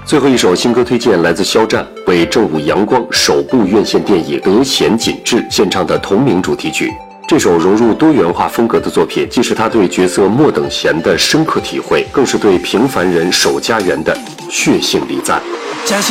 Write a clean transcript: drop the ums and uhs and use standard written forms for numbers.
最后一首新歌推荐来自肖战为正午阳光首部院线电影《德贤锦志》献唱的同名主题曲。这首融入多元化风格的作品，既是他对角色莫等闲的深刻体会，更是对平凡人守家园的血性礼赞。